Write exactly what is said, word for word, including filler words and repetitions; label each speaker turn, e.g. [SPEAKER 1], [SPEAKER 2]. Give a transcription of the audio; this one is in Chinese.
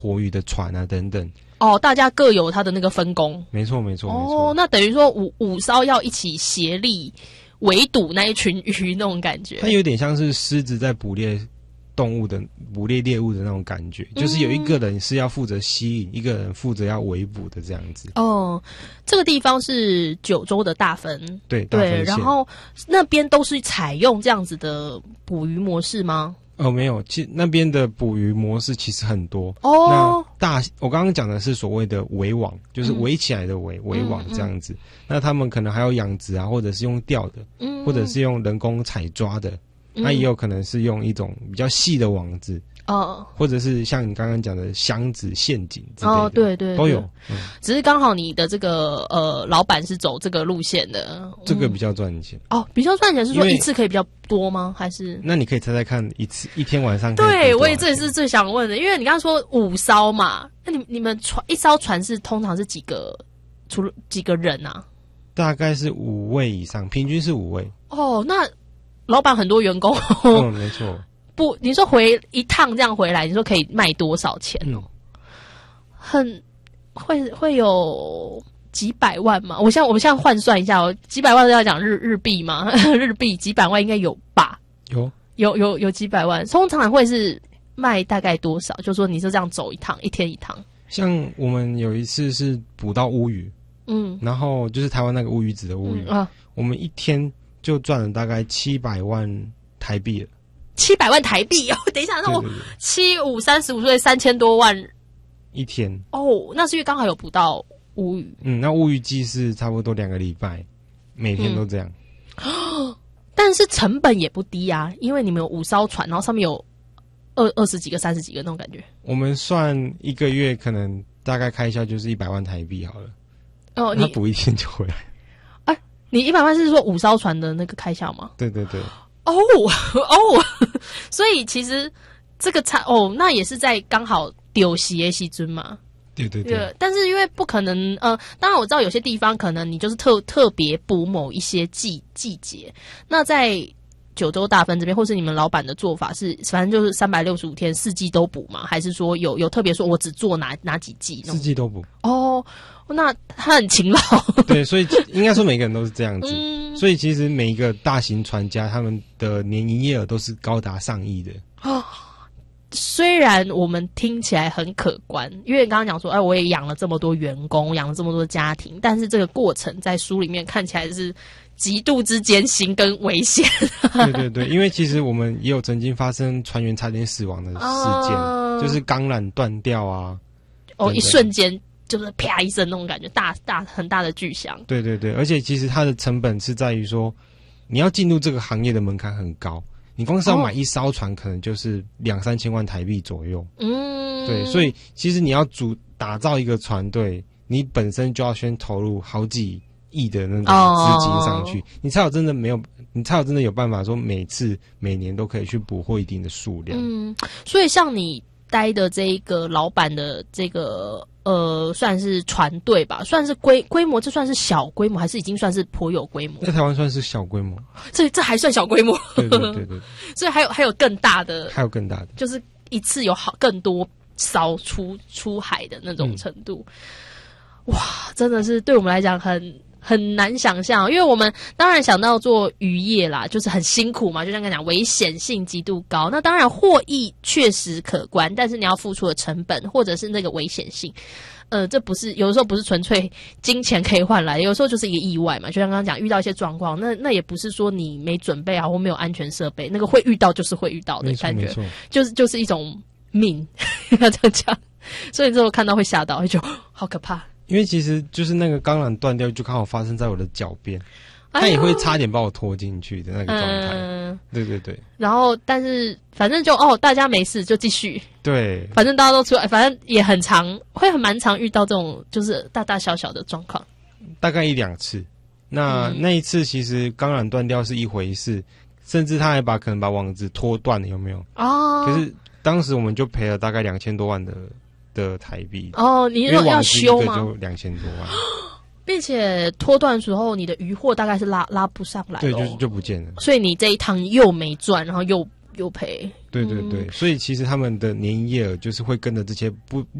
[SPEAKER 1] 活鱼的船啊等等。
[SPEAKER 2] 哦，大家各有他的那个分工。
[SPEAKER 1] 没错，没错，没
[SPEAKER 2] 错。哦，那等于说五五艘要一起协力围堵那一群鱼那种感觉。
[SPEAKER 1] 它有点像是狮子在捕猎动物的捕猎猎物的那种感觉，嗯、就是有一个人是要负责吸引，一个人负责要围捕的这样子。
[SPEAKER 2] 哦，这个地方是九州的大分，
[SPEAKER 1] 对对，
[SPEAKER 2] 然后那边都是采用这样子的捕鱼模式吗？
[SPEAKER 1] 哦，没有，其实那边的捕鱼模式其实很多。
[SPEAKER 2] 哦，
[SPEAKER 1] 那大我刚刚讲的是所谓的围网，就是围起来的围围、嗯、网这样子、嗯嗯。那他们可能还有养殖啊，或者是用钓的，嗯，或者是用人工采抓的。那、嗯、也有可能是用一种比较细的网子，哦，或者是像你刚刚讲的箱子、陷阱之类的，
[SPEAKER 2] 哦，对 对, 对，
[SPEAKER 1] 都有。嗯、
[SPEAKER 2] 只是刚好你的这个呃老板是走这个路线的，
[SPEAKER 1] 这个比较赚钱、
[SPEAKER 2] 嗯。哦，比较赚钱是说一次可以比较多吗？还是？
[SPEAKER 1] 那你可以猜猜看，一次一天晚上可以？
[SPEAKER 2] 对，我也这也是最想问的，因为你刚刚说五艘嘛，那你你们船一艘船是通常是几个？除了几个人啊？
[SPEAKER 1] 大概是五位以上，平均是五位。
[SPEAKER 2] 哦，那。老板很多员工，
[SPEAKER 1] 嗯，没错。
[SPEAKER 2] 不，你说回一趟这样回来，你说可以卖多少钱哦？嗯、很会会有几百万嘛？我现在我们现在换算一下哦，几百万是要讲日日币吗？日币几百万应该有吧？
[SPEAKER 1] 有
[SPEAKER 2] 有有有几百万，通常会是卖大概多少？就说你是这样走一趟，一天一趟。
[SPEAKER 1] 像我们有一次是捕到乌鱼，嗯，然后就是台湾那个乌鱼子的乌鱼、嗯、啊，我们一天。就赚了大概七百万台币了，
[SPEAKER 2] 七百万台币哦！等一下，那我七五三十五岁三千多万
[SPEAKER 1] 一天
[SPEAKER 2] 哦，那是因为刚好有捕到乌鱼。
[SPEAKER 1] 嗯，那乌鱼季是差不多两个礼拜，每天都这样、
[SPEAKER 2] 嗯。但是成本也不低啊，因为你们有五艘船，然后上面有二二十几个、三十几个那种感觉。
[SPEAKER 1] 我们算一个月可能大概开销就是一百万台币好了。哦，你捕一天就回来。
[SPEAKER 2] 你一百万是说五艘船的那个开销吗？
[SPEAKER 1] 对对对。
[SPEAKER 2] 哦哦，所以其实这个差哦，那也是在刚好丢席的时阵嘛。
[SPEAKER 1] 对对对。
[SPEAKER 2] 对，但是因为不可能，呃，当然我知道有些地方可能你就是特特别捕某一些季季节。那在九州大分这边，或是你们老板的做法是，反正就是三百六十五天四季都捕吗？还是说有有特别说我只做哪哪几季？
[SPEAKER 1] 四季都捕。
[SPEAKER 2] 哦。那他很勤劳，
[SPEAKER 1] 对，所以应该说每个人都是这样子、嗯，所以其实每一个大型船家他们的年营业额都是高达上亿的。
[SPEAKER 2] 哦，虽然我们听起来很可观，因为刚刚讲说，哎，我也养了这么多员工，养了这么多家庭，但是这个过程在书里面看起来是极度之艰辛跟危险。
[SPEAKER 1] 对对对，因为其实我们也有曾经发生船员差点死亡的事件，哦、就是钢缆断掉啊，
[SPEAKER 2] 哦，一瞬间。就是啪一声那种感觉，大大很大的巨响。
[SPEAKER 1] 对对对，而且其实它的成本是在于说，你要进入这个行业的门槛很高，你光是要买一艘船，可能就是两三千万台币左右。嗯，对，所以其实你要组打造一个船队，你本身就要先投入好几亿的那种资金上去，哦、你才有真的没有，你才有真的有办法说每次每年都可以去捕获一定的数量。
[SPEAKER 2] 嗯，所以像你待的这一个老板的这个。呃，算是船队吧，算是规规模，这算是小规模，还是已经算是颇有规模？
[SPEAKER 1] 在台湾算是小规模，
[SPEAKER 2] 这这还算小规模。
[SPEAKER 1] 对对对 对, 對，
[SPEAKER 2] 所以还有还有更大的，
[SPEAKER 1] 还有更大的，
[SPEAKER 2] 就是一次有好更多艘出出海的那种程度。嗯、哇，真的是对我们来讲很很难想象，因为我们当然想到做渔业啦，就是很辛苦嘛，就像刚才讲，危险性极度高。那当然获益确实可观，但是你要付出的成本或者是那个危险性，呃，这不是有的时候不是纯粹金钱可以换来的，有时候就是一个意外嘛。就像刚刚讲，遇到一些状况，那那也不是说你没准备啊或没有安全设备，那个会遇到就是会遇到的感觉，就是就是一种命，要这样讲。所以之后看到会吓到，会觉得好可怕。
[SPEAKER 1] 因为其实就是那个钢缆断掉，就刚好发生在我的脚边，它也会差点把我拖进去的那个状态。嗯，对对对。
[SPEAKER 2] 然后，但是反正就哦，大家没事就继续。
[SPEAKER 1] 对，
[SPEAKER 2] 反正大家都出来，反正也很常，会很蛮常遇到这种就是大大小小的状况。
[SPEAKER 1] 大概一两次。那、嗯、那一次其实钢缆断掉是一回事，甚至他还把可能把网子拖断了，有没有？哦。可是当时我们就赔了大概两千多万的。的台币
[SPEAKER 2] 哦，你那要修吗？
[SPEAKER 1] 就两千多万，
[SPEAKER 2] 并且拖断的时候，你的渔获大概是拉拉不上来，
[SPEAKER 1] 对，就就不见了。
[SPEAKER 2] 所以你这一趟又没赚，然后又有赔。
[SPEAKER 1] 对对对，嗯、所以其实他们的年营业额就是会跟着这些不